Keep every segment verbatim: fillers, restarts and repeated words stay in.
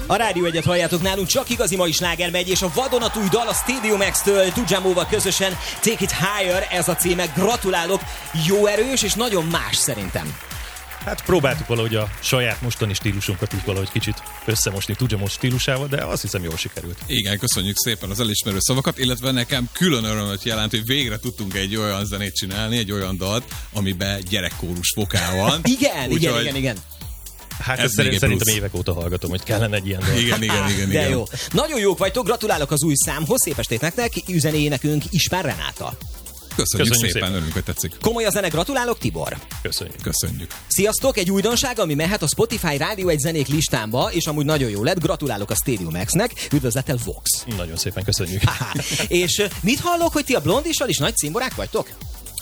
A Rádió Egyet halljátok, nálunk csak igazi mai sláger megy, és a vadonatúj dal a Stadium X-től Tujamóval közösen Take It Higher, ez a címe. Gratulálok, jó erős és nagyon más szerintem. Hát próbáltuk valahogy a saját mostani stílusunkat így valahogy kicsit összemosni Tujamó stílusával, de azt hiszem jól sikerült. Igen, köszönjük szépen az elismerő szavakat, illetve nekem külön örömöt jelent, hogy végre tudtunk egy olyan zenét csinálni, egy olyan dalt, amiben gyerekkórus vokál van. Igen, Úgy, igen, hogy... igen, igen. Hát ez szerint, szerintem évek óta hallgatom, hogy kellene egy ilyen dal. Igen, igen, igen. De igen. jó. Nagyon jók vagytok, gratulálok az új számhoz, szép estét nektek, üzené nekünk Ispán Renáta. Köszönjük, Köszönjük szépen, szépen, örülünk, hogy tetszik. Komoly a zene, gratulálok, Tibor. Köszönjük. Köszönjük. Sziasztok, egy újdonság, ami mehet a Spotify Rádió egy zenék listámba, és amúgy nagyon jó lett, gratulálok a Stadium X-nek, üdvözlettel Vox. Nagyon szépen köszönjük. És mit hallok, hogy ti a Blondissal is nagy cimborák vagytok?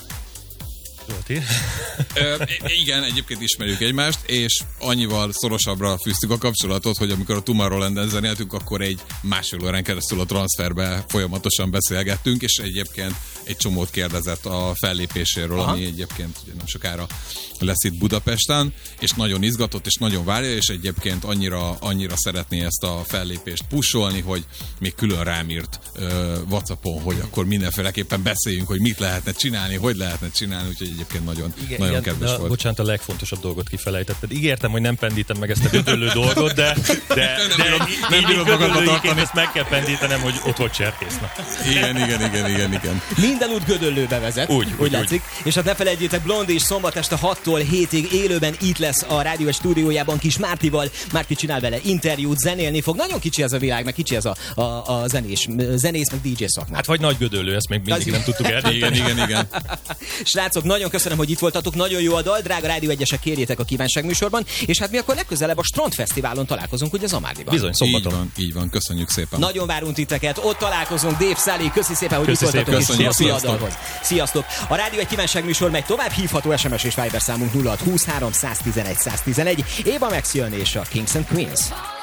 Zsolti? Ö, igen, egyébként ismerjük egymást, és annyival szorosabbra fűztük a kapcsolatot, hogy amikor a Tomorrowland-en zenéltünk, akkor egy másfél órán keresztül a transferbe folyamatosan beszélgettünk, és egyébként egy csomót kérdezett a fellépéséről, Aha. ami egyébként ugye nem sokára lesz itt Budapesten, és nagyon izgatott, és nagyon várja, és egyébként annyira, annyira szeretné ezt a fellépést pusolni, hogy még külön rám írt uh, WhatsAppon, hogy akkor mindenféleképpen beszéljünk, hogy mit lehetne csinálni, hogy lehetne csinálni, úgyhogy egyébként nagyon, igen, nagyon igen, kedves de, volt. Bocsánat, a legfontosabb dolgot kifelejtetted. Ígértem, hogy nem pendítem meg ezt a gödöllő dolgot, de, de, nem de bírom, így, nem így bírom magadba tartani. ezt meg kell pendítenem, hogy ott volt cserkészna. Igen, igen, igen, igen, igen. Minden út Gödöllőbe vezet, úgy, úgy, úgy látszik. Úgy. És hát ne felejtjétek, Blondi is szombat este hattól hétig élőben itt lesz a Rádió egy stúdiójában Kis Mártival. Márti csinál vele interjút, zenélni fog. Nagyon kicsi ez a világ, meg kicsi ez a, a, a zenés, zenész, meg dé dzsé szakma. Hát vagy nagy Gödöllő, ezt még mindig nem tudtuk el. Igen, igen, igen. Srácok, nagyon köszönöm, hogy itt voltatok, nagyon jó a dal, drága Rádió egyesek, kérjétek a kívánságműsorban, és hát mi akkor legközelebb a Strandfesztiválon találkozunk, ugye Zamárdiban. Bizony, szombaton. Így van, így van, köszönjük szépen. Nagyon várunk titeket, ott találkozunk, Dave Száli, köszi szépen, hogy köszi itt voltatok, szépen, és sziasztok. a dalhoz. Sziasztok! A Rádió egy kívánságműsor megy tovább, hívható es em es és Viber számunk nulla hat húsz három száztizenegy száztizenegy. Éva Max jön és a Kings and Queens.